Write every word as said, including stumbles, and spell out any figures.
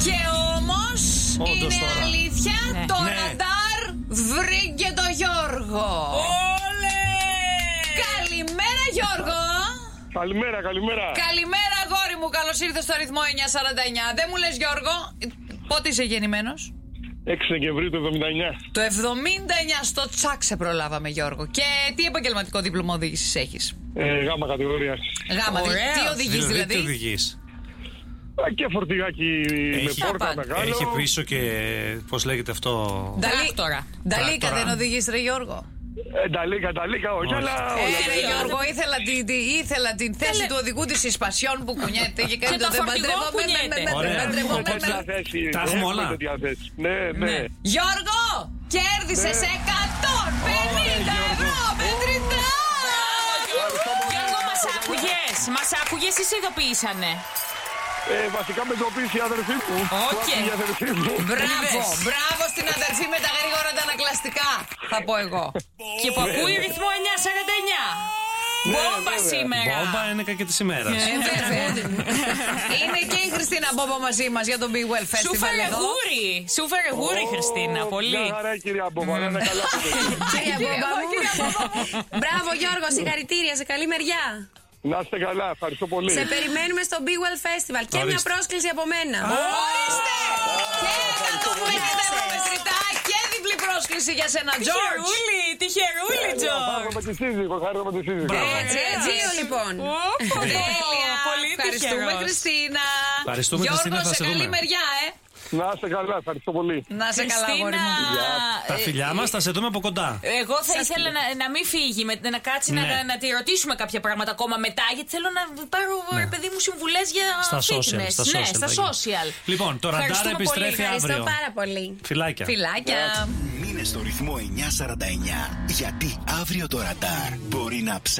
Και όμως είναι τώρα. αλήθεια, Ναι. το Ναι. ραντάρ βρήκε το Γιώργο. Όλε! Καλημέρα Γιώργο. Καλημέρα, καλημέρα. Καλημέρα αγόρι μου, καλώς ήρθες στο ρυθμό εννιακόσια σαράντα εννιά. Δεν μου λες Γιώργο, πότε είσαι γεννημένος? έξι Δεκεμβρίου του εβδομήντα εννιά. Το εβδομήντα εννιά στο τσάκ σε προλάβαμε Γιώργο. Και τι επαγγελματικό δίπλωμα οδήγησης έχεις? Ε, γάμα κατηγορία. Γάμα, τι, Ωραίος. τι οδηγείς δηλαδή? Τι οδηγείς? Και φορτηγάκι Έχει- με πόρτα Απάντα. μεγάλο. Έχει πίσω και πώς λέγεται αυτό? Τράκτορα. Νταλίκα Τράκτορα. δεν οδηγείς ρε Γιώργο? Ε, Νταλίκα, νταλίκα, όχι, αλλά Ε, όλα. ρε Γιώργο, ήθελα την, την, ήθελα την θέση του οδηγού της Ισπασιών που κουνιέται και κάνει Και το το δεν φορτηγό παντρεύομαι. κουνιέται. με- με- Ωραία. με- Έχουμε παντρεύομαι τέτοια με- θέση. Τα έχουμε Έχουμε όλα. τέτοια θέση. Ναι, ναι. Γιώργο, κέρδισες εκατόν πενήντα ευρώ μετρητά! Γιώργο, μας άκουγες. Μας άκουγες ή σε ειδοποιήσανε? Ε, βασικά με ειδοποίησε η αδερφή μου. Οκ. Που άκουγε η αδερφή μου. Μπράβο, Είδες. μπράβο στην αδερφή με τα γρήγορα τα ανακλαστικά, θα πω εγώ. Και που ακούει ρυθμό εννιακόσια σαράντα εννιά. Μπόμπα βέβαια. σήμερα. Μπόμπα είναι και της ημέρας. Ε, βέβαια. Είναι και η Χριστίνα Μπόμπα μαζί μας για το Be Well Σου Festival φέρε εδώ. γούρι. Σου φέρε γούρι, Χριστίνα. Ω, Πολύ. Μια χαρά, κυρία Μπόμπα, να είναι καλά. Κυρία Μπόμπα μου. Κυρία Μπόμπα μου. Μπράβο Γιώργο, συγχαρητήρια, σε καλή μεριά. Να είστε καλά, ευχαριστώ πολύ. Σε περιμένουμε στο Be Well Festival. Και μια Ορίστε. πρόσκληση από μένα. Ορίστε! Και εκατόν πενήντα ευρώ μετρητά και διπλή πρόσκληση για σένα, George. Τυχερούλη, τυχερούλη, Τζορ. Χάρομαι τη σύζυγο, χάρομαι τη σύζυγο. Έτσι, έτσι. Τζίο λοιπόν. Τέλεια. Πολύ Ευχαριστούμε, τυχερός. Χριστίνα. Ευχαριστούμε, Γιώργο, Χριστίνα, θα σε σε καλή δούμε. μεριά, ε. Να είστε καλά, ευχαριστώ πολύ. Να σε καλά, αγόρι Χριστίνα, μου. Τα φιλιά μας θα σε δούμε από κοντά. εγώ θα ήθελα να, να μην φύγει, με, να κάτσει Ναι. να, να τη ρωτήσουμε κάποια πράγματα ακόμα μετά, γιατί θέλω να πάρω, ρε παιδί μου, συμβουλές για Στα fitness. social, στα ναι, social στα θα γίνει. social. Λοιπόν, το ραντάρ Ευχαριστούμε επιστρέφει πολύ. Ευχαριστώ αύριο. πάρα πολύ. Φιλάκια. Φιλάκια. Μείνε στο ρυθμό εννιακόσια σαράντα εννιά, γιατί αύριο το ραντάρ μπορεί να ψάξει.